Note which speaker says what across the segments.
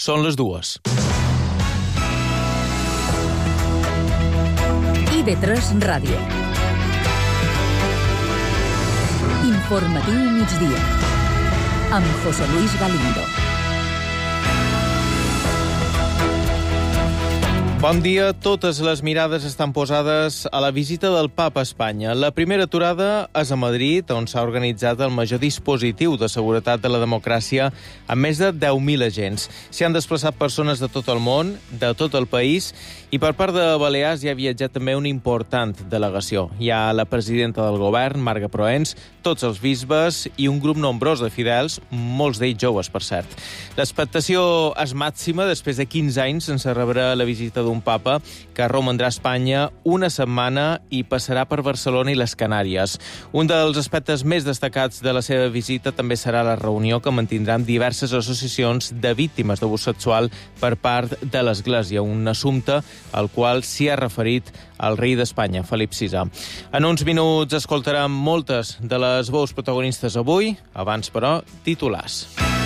Speaker 1: Són les 2.
Speaker 2: IB3 Ràdio. Informatiu migdia. Amb José Luis Galindo.
Speaker 1: Bon dia. Totes les mirades estan posades a la visita del Papa a Espanya. La primera aturada és a Madrid, on s'ha organitzat el major dispositiu de seguretat de la democràcia amb més de 10.000 agents. S'hi han desplaçat persones de tot el món, de tot el país, i per part de Balears hi ha viatjat també una important delegació. Hi ha la presidenta del govern, Marga Proens, tots els bisbes i un grup nombrós de fidels, molts d'ells joves, per cert. L'expectació és màxima després de 15 anys sense rebre la visita d'un papa que romandrà a Espanya una setmana i passarà per Barcelona i les Canàries. Un dels aspectes més destacats de la seva visita també serà la reunió que mantindran diverses associacions de víctimes d'abús sexual per part de l'Església, un assumpte al qual s'hi ha referit el rei d'Espanya, Felip VI. En uns minuts escoltarem moltes de les veus protagonistes avui, abans però, titulars.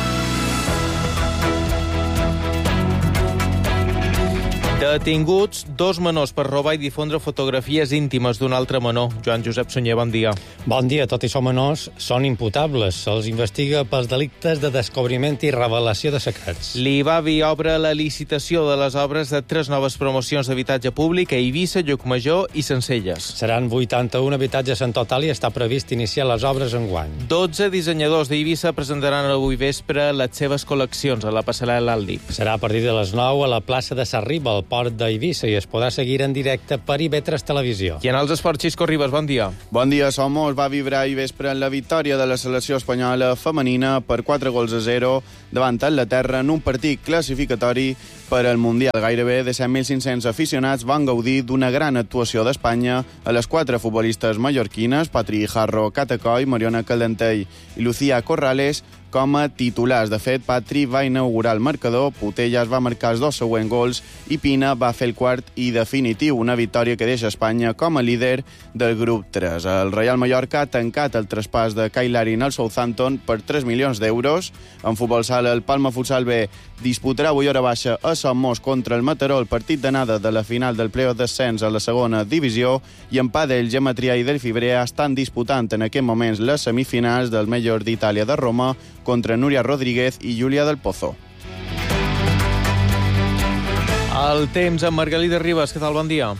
Speaker 1: Detinguts 2 menors per robar i difondre fotografies íntimes d'un altre menor. Joan Josep Sunyer, bon dia.
Speaker 3: Bon dia. Tot i ser menors, són imputables. Se'ls investiga pels delictes de descobriment i revelació de secrets.
Speaker 1: L'IBABI obre la licitació de les obres de 3 noves promocions d'habitatge públic a Eivissa, Llucmajor i Sencelles.
Speaker 3: Seran 81 habitatges en total i està previst iniciar les obres enguany.
Speaker 1: 12 dissenyadors d'Eivissa presentaran avui vespre les seves col·leccions a la passarel·la Aldip.
Speaker 3: Serà a partir de les 9 a la plaça de Sarriba, al port d'Eivissa, i es podrà seguir en directe per IB3 Televisió.
Speaker 1: I en els esports, Xisco Ribas, bon dia.
Speaker 4: Bon dia, Somos. Va vibrar ahir vespre la victòria de la selecció espanyola femenina per 4-0 davant Anglaterra en un partit classificatori per al Mundial. Gairebé de 7.500 aficionats van gaudir d'una gran actuació d'Espanya a les 4 futbolistes mallorquines, Patri Jarro, Cata Coll, Mariona Caldentell i Lucía Corrales, com a titulars. De fet, Patri va inaugurar el marcador, Putellas va marcar els 2 següents gols i Pina va fer el quart i definitiu. Una victòria que deixa Espanya com a líder del grup 3. El Real Mallorca ha tancat el traspàs de Kyle Larin al Southampton per 3 milions d'euros. En futbol sala, el Palma Futsal B disputarà avui hora baixa a Somos contra el Mataró, el partit d'anada de la final del playoff d'ascens a la segona divisió, i en pàdel, Gematria i Delfibrea estan disputant en aquest moments les semifinals del Major d'Itàlia de Roma contra Núria Rodríguez i Júlia del Pozo.
Speaker 1: El temps amb Margalida Ribas. Què tal? Bon dia.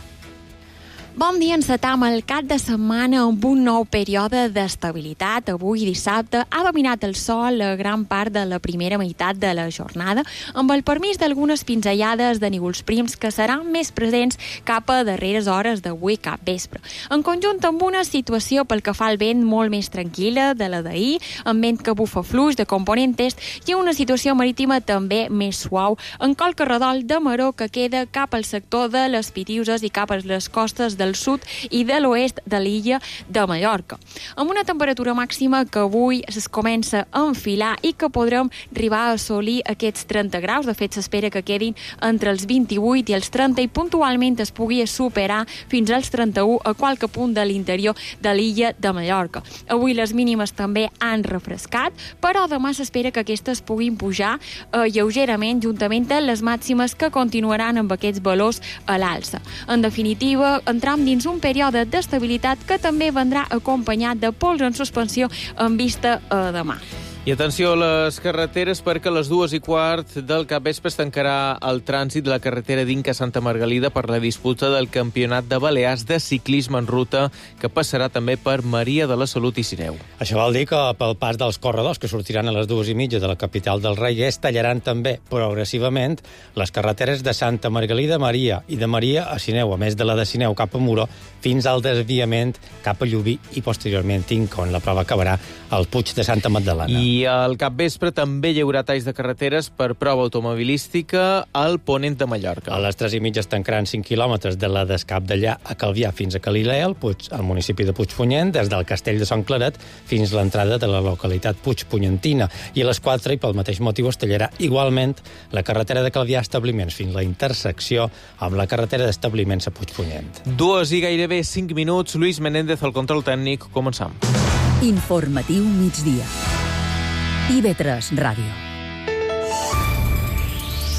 Speaker 5: Bon dia, encetam el cap de setmana amb un nou període d'estabilitat. Avui, dissabte, ha dominat el sol a gran part de la primera meitat de la jornada, amb el permís d'algunes pinzellades de núvols prims que seran més presents cap a darreres hores d'avui cap vespre. En conjunt, amb una situació pel que fa al vent molt més tranquil·la de la d'ahir, amb vent que bufa fluix de component est i una situació marítima també més suau, en qual corredor de maró que queda cap al sector de les Pitiuses i cap a les costes del sud i de l'oest de l'illa de Mallorca. Amb una temperatura màxima que avui es comença a enfilar i que podrem arribar a assolir aquests 30 graus. De fet, s'espera que quedin entre els 28 i els 30 i puntualment es pugui superar fins als 31 a qualque punt de l'interior de l'illa de Mallorca. Avui les mínimes també han refrescat, però demà s'espera que aquestes puguin pujar lleugerament juntament amb les màximes que continuaran amb aquests valors a l'alça. En definitiva, entram dins un període d'estabilitat que també vendrà acompanyat de pols en suspensió en vista a demà.
Speaker 1: I atenció a les carreteres, perquè a les 2:15 del capvespre es tancarà el trànsit de la carretera d'Inca-Santa Margalida per la disputa del Campionat de Balears de ciclisme en ruta, que passarà també per Maria de la Salut i Sineu.
Speaker 3: Això vol dir que pel pas dels corredors que sortiran a les 2:30 de la capital del Reguers tallaran també progressivament les carreteres de Santa Margalida a Maria i de Maria a Sineu, a més de la de Sineu cap a Muro, fins al desviament cap a Llubí i posteriorment Inca, on la prova acabarà al Puig de Santa Magdalena.
Speaker 1: I al capvespre també hi haurà talls de carreteres per prova automobilística al ponent de Mallorca.
Speaker 3: A les 3:30 es tancaran 5 quilòmetres de la d'Escap d'Allà a Calvià fins a Galilea, al municipi de Puigpunyent, des del Castell de Sant Claret fins a l'entrada de la localitat Puigpunyentina. I a les 4, i pel mateix motiu, es tallarà igualment la carretera de Calvià a Establiments fins la intersecció amb la carretera d'Establiments a Puigpunyent.
Speaker 1: 2 i gairebé 5 minuts. Lluís Menéndez, al control tècnic. Començam.
Speaker 2: Informatiu migdia. IB3 Ràdio.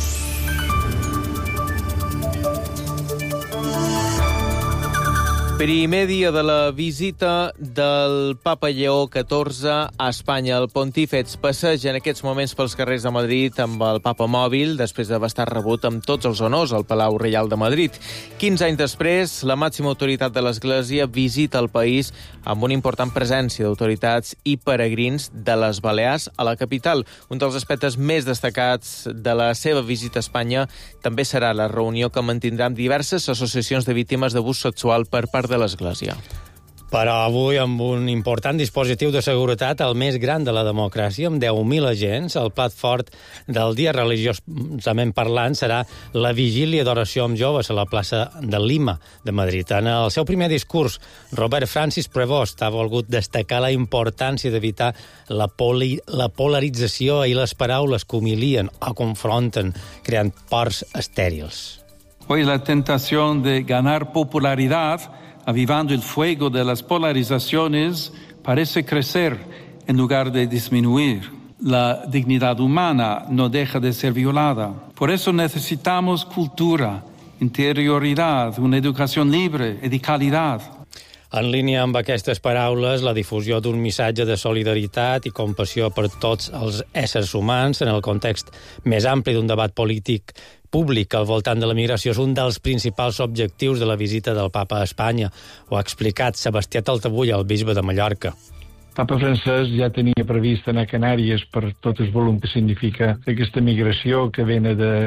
Speaker 1: Primer dia de la visita del papa Lleó XIV a Espanya. El pontífex passeja en aquests moments pels carrers de Madrid amb el papa mòbil, després d'haver estat rebut amb tots els honors al Palau Reial de Madrid. 15 anys després, la màxima autoritat de l'Església visita el país amb una important presència d'autoritats i peregrins de les Balears a la capital. Un dels aspectes més destacats de la seva visita a Espanya també serà la reunió que mantindrà amb diverses associacions de víctimes d'abús sexual per part de l'Església.
Speaker 3: Però avui, amb un important dispositiu de seguretat, el més gran de la democràcia, amb 10.000 agents, el plat fort del dia religiosament parlant serà la vigília d'oració amb joves a la plaça de Lima, de Madrid. En el seu primer discurs, Robert Francis Prevost ha volgut destacar la importància d'evitar la polarització i les paraules que humilien o confronten, creant pors estèrils.
Speaker 6: Hoy la tentación de ganar popularidad, avivando el fuego de las polarizaciones, parece crecer en lugar de disminuir. La dignidad humana no deja de ser violada. Por eso necesitamos cultura, interioridad, una educación libre y de calidad.
Speaker 3: En línia amb aquestes paraules, la difusió d'un missatge de solidaritat i compassió per tots els éssers humans en el context més ampli d'un debat polític públic al voltant de la migració és un dels principals objectius de la visita del papa a Espanya. Ho ha explicat Sebastià Taltabull, el bisbe de Mallorca.
Speaker 7: Papa Francesc ja tenia previst anar a Canàries per tot el volum que significa aquesta migració que ve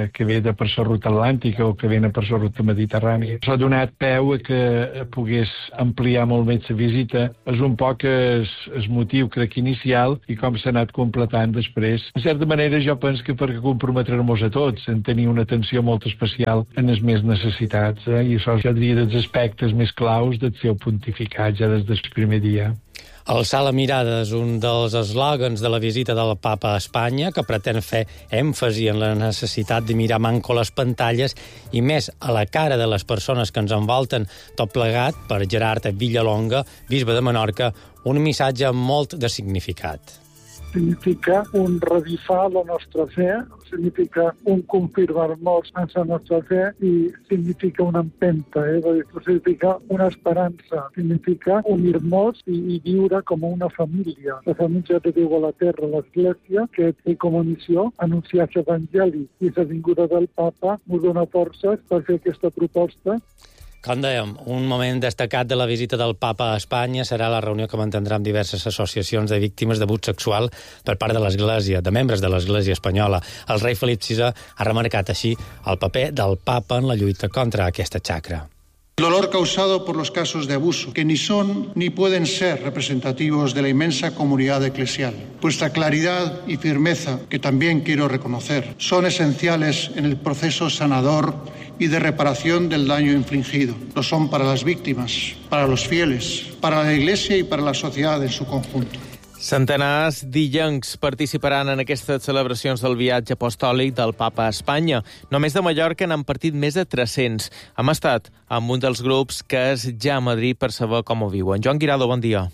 Speaker 7: per la ruta atlàntica o que ve per la ruta mediterrània. S'ha donat peu a que pogués ampliar molt més la visita. És un poc el motiu, crec, inicial i com s'ha anat completant després. En certa manera, jo penso que per comprometre-nos a tots en tenir una atenció molt especial en els més necessitats. I això jo diria dels aspectes més claus del seu pontificat ja des del primer dia.
Speaker 3: Alçar la mirada és un dels eslògans de la visita del papa a Espanya, que pretén fer èmfasi en la necessitat de mirar manco les pantalles i més a la cara de les persones que ens envolten. Tot plegat, per Gerard Villalonga, bisbe de Menorca, un missatge amb molt de significat.
Speaker 8: Significa un revifar la nostra fe, significa un confirmar-nos en la nostra fe i significa una empenta, significa una esperança, significa unir-nos i viure com una família. La família de Déu a la terra, l'Església, que té com a missió anunciar l'Evangeli i la vinguda del Papa ens dona forces per fer aquesta proposta.
Speaker 3: Com dèiem, un moment destacat de la visita del papa a Espanya serà la reunió que mantindrà amb diverses associacions de víctimes d'abús sexual per part de l'Església, de membres de l'Església espanyola. El rei Felip VI ha remarcat així el paper del papa en la lluita contra aquesta xacra.
Speaker 9: El dolor causado por los casos de abuso, que ni son ni pueden ser representativos de la inmensa comunidad eclesial. Vuestra claridad y firmeza, que también quiero reconocer, son esenciales en el proceso sanador y de reparación del daño infligido. Lo son para las víctimas, para los fieles, para la Iglesia y para la sociedad en su conjunto.
Speaker 1: Centenars d'illencs participaran en aquestes celebracions del viatge apostòlic del papa a Espanya. Només de Mallorca n'han partit més de 300. Hem estat amb un dels grups que és ja a Madrid per saber com ho viuen. Joan Guirado, bon dia.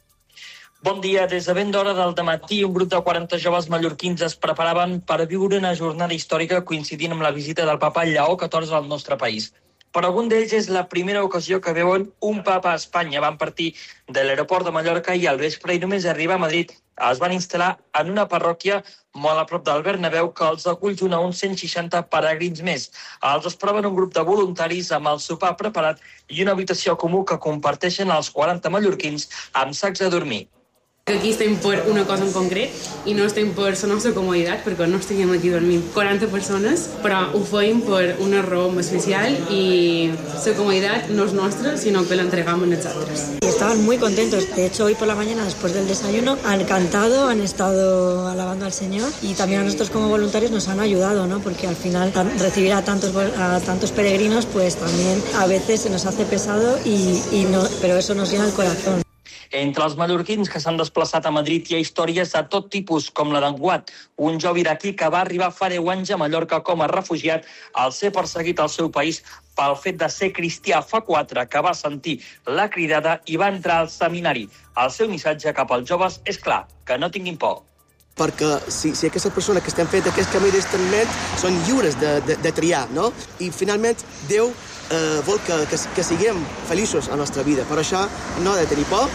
Speaker 10: Bon dia. Des de ben d'hora del dematí, un grup de 40 joves mallorquins es preparaven per viure una jornada històrica coincidint amb la visita del papa Lleó XIV al nostre país. Per algun d'ells és la primera ocasió que veuen un papa a Espanya. Van partir de l'aeroport de Mallorca i al vespre, i només arribar a Madrid es van instal·lar en una parròquia molt a prop del Bernabéu que els acull junt a uns 160 peregrins més. Els esperaven un grup de voluntaris amb el sopar preparat i una habitació comú que comparteixen els 40 mallorquins amb sacs a dormir.
Speaker 11: Aquí estem per una cosa en concret i no estem per la nostra comoditat, perquè no estiguem aquí dormint 40 persones, però ho feim per una raó especial y la comodidad no es nuestra, sino que la entregamos a nosotros.
Speaker 12: Estaban muy contentos. De hecho, hoy por la mañana, después del desayuno, han cantado, han estado alabando al Señor y también a nosotros como voluntarios nos han ayudado, ¿no? Porque al final recibir a tantos peregrinos, pues también a veces se nos hace pesado y no, pero eso nos llena el corazón.
Speaker 10: Entre els mallorquins que s'han desplaçat a Madrid hi ha històries de tot tipus, com la d'en Guat, un jove iraquí que va arribar fa 10 anys a Mallorca com a refugiat al ser perseguit al seu país pel fet de ser cristià fa 4, que va sentir la cridada i va entrar al seminari. El seu missatge cap als joves és clar, que no tinguin por.
Speaker 13: perquè si aquestes persones que estan fent aquest camí d'esternament són lliures de triar, no? I finalment Déu vol que siguem feliços a la nostra vida. Per això no ha de tenir por,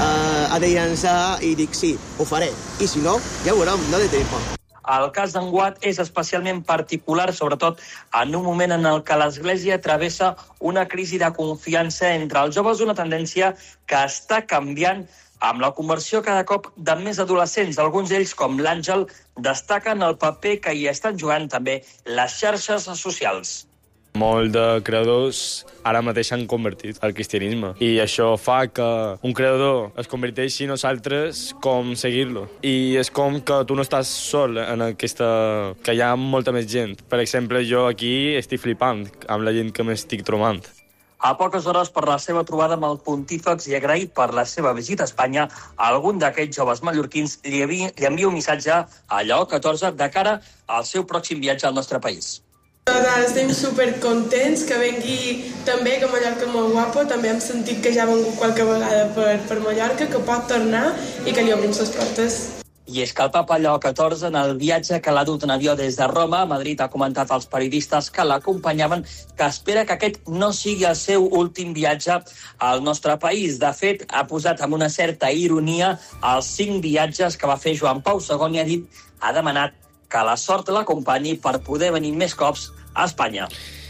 Speaker 13: ha de llançar i dir sí, ho faré. I si no, ja ho veurem, no ha de tenir por.
Speaker 10: El cas d'en Watt és especialment particular, sobretot en un moment en el que l'Església travessa una crisi de confiança entre els joves, una tendència que està canviant amb la conversió cada cop de més adolescents. Alguns d'ells, com l'Àngel, destaquen el paper que hi estan jugant també les xarxes socials.
Speaker 14: Molts de creadors ara mateix s'han convertit al cristianisme i això fa que un creador es converteixi en nosaltres com seguir-lo. I és com que tu no estàs sol en aquesta... que hi ha molta més gent. Per exemple, jo aquí estic flipant amb la gent que m'estic trobant.
Speaker 10: A poques hores per la seva trobada amb el pontífex i agraït per la seva visita a Espanya, algun d'aquests joves mallorquins li envia un missatge a Lleó XIV de cara al seu pròxim viatge al nostre país.
Speaker 15: Estem supercontents que vengui també, que Mallorca és molt guapo. També hem sentit que ja ha vengut qualque vegada per Mallorca, que pot tornar i que li obrim les portes.
Speaker 10: I és que el papa Lleó XIV, en el viatge que l'ha dut en avió des de Roma a Madrid, ha comentat als periodistes que l'acompanyaven que espera que aquest no sigui el seu últim viatge al nostre país. De fet, ha posat amb una certa ironia els 5 viatges que va fer Joan Pau II i ha demanat que la sort l'acompanyi per poder venir més cops a Espanya.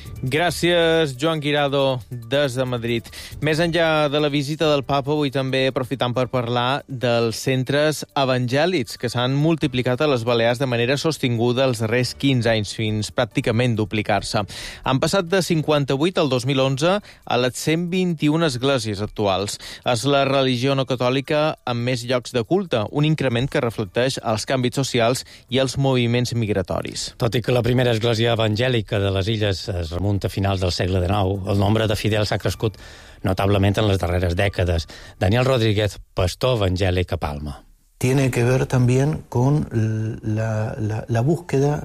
Speaker 1: Gràcies, Joan Guirado, des de Madrid. Més enllà de la visita del papa, avui també aprofitant per parlar dels centres evangèlics que s'han multiplicat a les Balears de manera sostinguda els darrers 15 anys, fins pràcticament duplicar-se. Han passat de 58 al 2011 a les 121 esglésies actuals. És la religió no catòlica amb més llocs de culte, un increment que reflecteix els canvis socials i els moviments migratoris.
Speaker 3: Tot i que la primera església evangèlica de les illes es remunta a finals del segle XIX, el nombre de fidels ha crescut notablement en les darreres dècades. Daniel Rodríguez, pastor evangèlic a Palma.
Speaker 16: Tiene que ver también con la búsqueda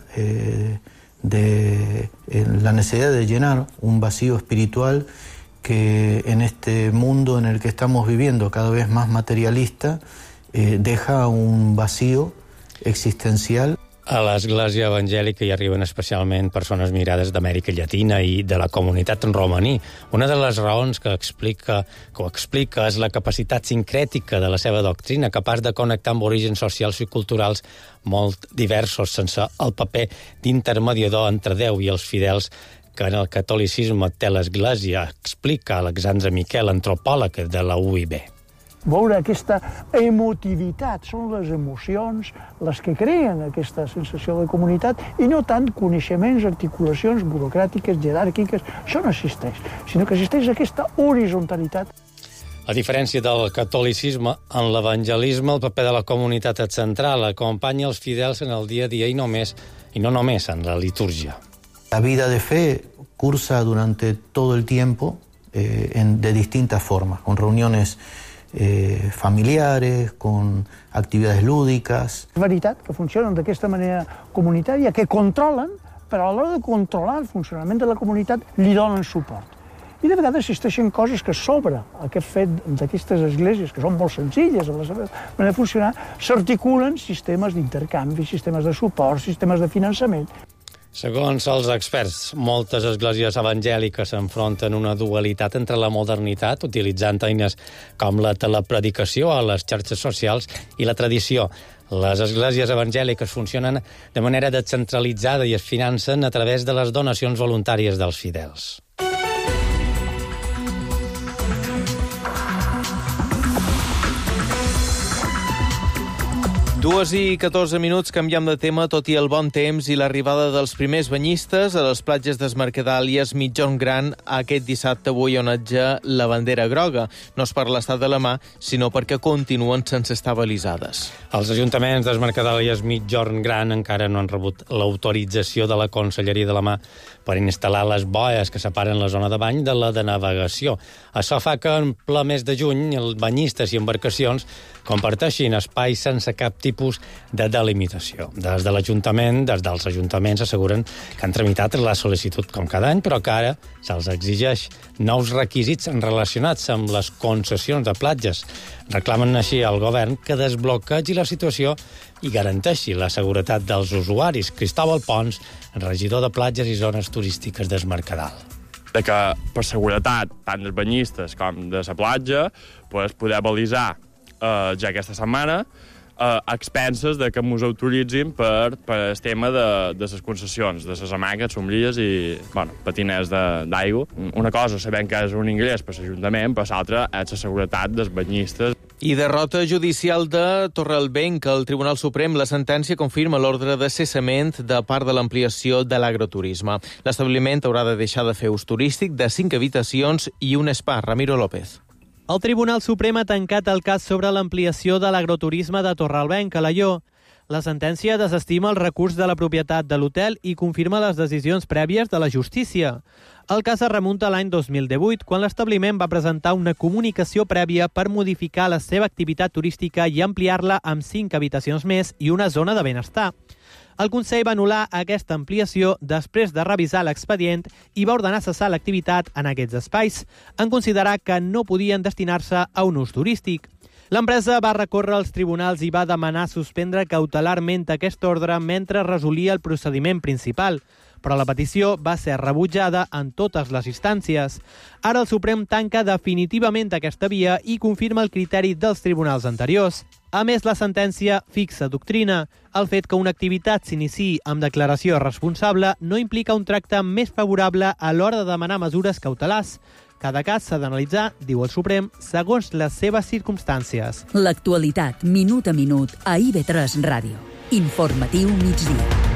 Speaker 16: de la necesidad de llenar un vacío espiritual que en este mundo en el que estamos viviendo, cada vez más materialista, deja un vacío existencial.
Speaker 3: A l'Església Evangèlica hi arriben especialment persones migrades d'Amèrica Llatina i de la comunitat romaní. Una de les raons que ho explica és la capacitat sincrètica de la seva doctrina, capaç de connectar amb orígens socials i culturals molt diversos, sense el paper d'intermediador entre Déu i els fidels que en el catolicisme té l'Església, explica Alexandre Miquel, antropòleg de la UIB.
Speaker 17: Veure aquesta emotivitat, són les emocions les que creen aquesta sensació de comunitat i no tant coneixements, articulacions burocràtiques, jeràrquiques, això no existeix, sinó que existeix aquesta horizontalitat.
Speaker 3: A diferència del catolicisme, en l'evangelisme el paper de la comunitat és central, acompanya els fidels en el dia a dia i no només en la litúrgia.
Speaker 16: La vida de fe cursa durante todo el tiempo de distintas formas, con reuniones familiares, con actividades lúdicas.
Speaker 17: És veritat que funcionen d'aquesta manera comunitària, que controlen, però a l'hora de controlar el funcionament de la comunitat li donen suport. I de vegades existeixen coses que sobre aquest fet d'aquestes esglésies, que són molt senzilles a la seva manera de funcionar, s'articulen sistemes d'intercanvi, sistemes de suport, sistemes de finançament.
Speaker 3: Segons els experts, moltes esglésies evangèliques s'enfronten una dualitat entre la modernitat, utilitzant eines com la telepredicació a les xarxes socials, i la tradició. Les esglésies evangèliques funcionen de manera descentralitzada i es financen a través de les donacions voluntàries dels fidels.
Speaker 1: 2:14 canviem de tema, tot i el bon temps i l'arribada dels primers banyistes a les platges d'Es Mercadal i Es Migjorn Gran aquest dissabte avui onatja la bandera groga. No és per l'estat de la mà, sinó perquè continuen sense estar balisades.
Speaker 3: Els ajuntaments d'Es Mercadal i Es Migjorn Gran encara no han rebut l'autorització de la Conselleria de la Mà per instal·lar les boies que separen la zona de bany de la de navegació. Això fa que en ple mes de juny els banyistes i embarcacions comparteixin espais sense cap tipus tipus de delimitació. Des dels ajuntaments asseguren que han tramitat la sol·licitud com cada any, però que ara se'ls exigeix nous requisits relacionats amb les concessions de platges. Reclamen així al govern que desbloquegi la situació i garanteixi la seguretat dels usuaris. Cristóbal Pons, regidor de platges i zones turístiques del Mercadal.
Speaker 18: De que, per seguretat, tant dels banyistes com de la platja, poder balisar ja aquesta setmana a expenses de que ens autoritzin per el tema de les concessions, de les hamaques, sombrilles i patiners d'aigua. Una cosa sabem que és un ingrés per l'Ajuntament, però l'altra és la seguretat dels banyistes.
Speaker 1: I derrota judicial de Torralbenc. El Tribunal Suprem, la sentència confirma l'ordre de cessament de part de l'ampliació de l'agroturisme. L'establiment haurà de deixar de fer ús turístic de 5 habitacions i un spa. Ramiro López.
Speaker 19: El Tribunal Suprem ha tancat el cas sobre l'ampliació de l'agroturisme de Torralbenc, a Alaior. La sentència desestima el recurs de la propietat de l'hotel i confirma les decisions prèvies de la justícia. El cas es remunta a l'any 2018, quan l'establiment va presentar una comunicació prèvia per modificar la seva activitat turística i ampliar-la amb 5 habitacions més i una zona de benestar. El Consell va anul·lar aquesta ampliació després de revisar l'expedient i va ordenar cessar l'activitat en aquests espais, en considerar que no podien destinar-se a un ús turístic. L'empresa va recórrer als tribunals i va demanar suspendre cautelarment aquest ordre mentre resolia el procediment principal, però la petició va ser rebutjada en totes les instàncies. Ara el Suprem tanca definitivament aquesta via i confirma el criteri dels tribunals anteriors. A més, la sentència fixa doctrina. El fet que una activitat s'iniciï amb declaració responsable no implica un tracte més favorable a l'hora de demanar mesures cautelars. Cada cas s'ha d'analitzar, diu el Suprem, segons les seves circumstàncies.
Speaker 2: L'actualitat, minut a minut, a IB3 Ràdio. Informatiu migdia.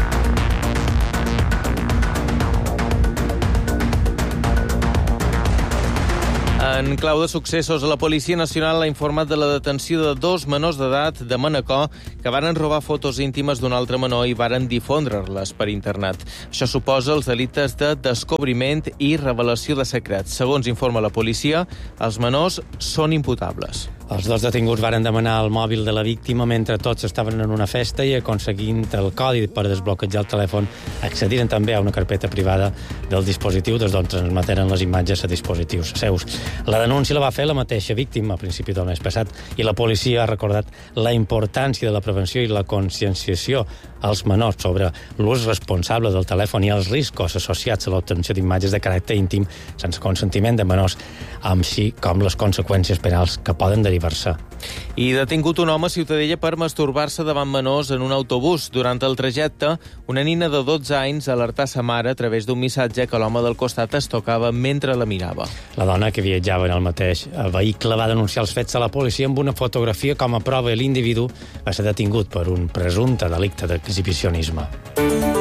Speaker 1: En clau de successos, la Policia Nacional ha informat de la detenció de 2 menors d'edat de Manacor que varen robar fotos íntimes d'un altre menor i varen difondre-les per internet. Això suposa els delictes de descobriment i revelació de secrets. Segons informa la policia, els menors són imputables.
Speaker 3: Els 2 detinguts varen demanar el mòbil de la víctima mentre tots estaven en una festa i, aconseguint el codi per desbloquejar el telèfon, accediren també a una carpeta privada del dispositiu des d'on transmeteren les imatges a dispositius seus. La denúncia la va fer la mateixa víctima a principi del mes passat i la policia ha recordat la importància de la prevenció i la conscienciació als menors sobre l'ús responsable del telèfon i els riscos associats a l'obtenció d'imatges de caràcter íntim sense consentiment de menors, així com les conseqüències penals que poden derivar-se.
Speaker 1: I detingut un home a Ciutadella per masturbar-se davant menors en un autobús. Durant el trajecte, una nina de 12 anys alertà sa mare a través d'un missatge que l'home del costat es tocava mentre la mirava.
Speaker 3: La dona que viatjava en el mateix vehicle va denunciar els fets a la policia amb una fotografia com a prova i l'individu va ser detingut per un presumpte delicte d'exhibicionisme.